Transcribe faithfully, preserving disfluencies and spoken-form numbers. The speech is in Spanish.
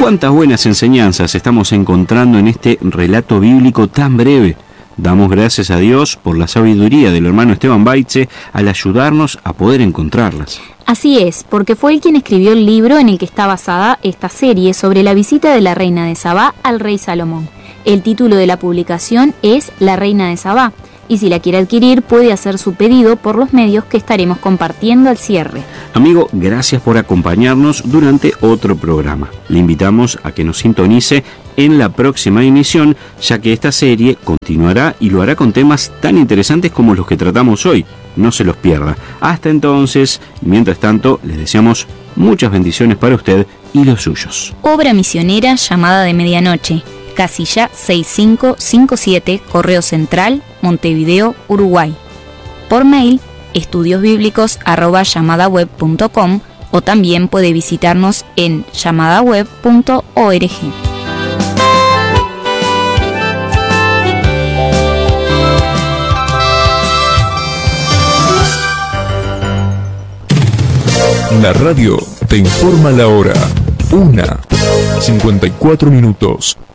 Cuántas buenas enseñanzas estamos encontrando en este relato bíblico tan breve. Damos gracias a Dios por la sabiduría del hermano Esteban Baitze al ayudarnos a poder encontrarlas. Así es, porque fue él quien escribió el libro en el que está basada esta serie sobre la visita de la reina de Sabá al rey Salomón. El título de la publicación es La reina de Sabá, y si la quiere adquirir puede hacer su pedido por los medios que estaremos compartiendo al cierre. Amigo, gracias por acompañarnos durante otro programa. Le invitamos a que nos sintonice en la próxima emisión, ya que esta serie continuará y lo hará con temas tan interesantes como los que tratamos hoy. No se los pierda. Hasta entonces, y mientras tanto, les deseamos muchas bendiciones para usted y los suyos. Obra misionera Llamada de Medianoche. Casilla seis cinco cinco siete, Correo Central, Montevideo, Uruguay. Por mail, estudiosbíblicos arroba llamadaweb punto com, o también puede visitarnos en llamadaweb punto org. La radio te informa la hora. Una, cincuenta y cuatro minutos.